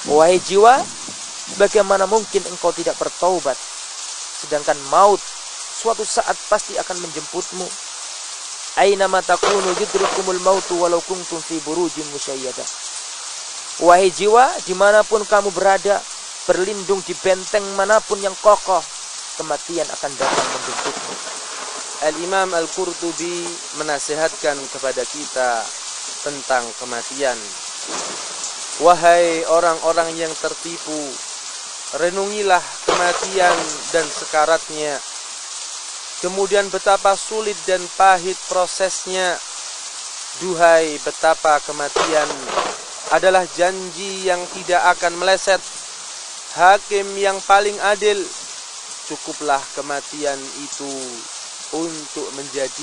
Wahai jiwa, bagaimana mungkin engkau tidak bertaubat, sedangkan maut suatu saat pasti akan menjemputmu. Aina ma takunu yudrikumul mautu walau kuntum fi burujin musyayyadah. Wahai jiwa, dimanapun kamu berada, berlindung di benteng manapun yang kokoh, kematian akan datang menjemputmu. Al-Imam Al-Qurtubi menasihatkan kepada kita tentang kematian. Wahai orang-orang yang tertipu, renungilah kematian dan sekaratnya. Kemudian betapa sulit dan pahit prosesnya. Duhai, betapa kematian adalah janji yang tidak akan meleset. Hakim yang paling adil, cukuplah kematian itu untuk menjadi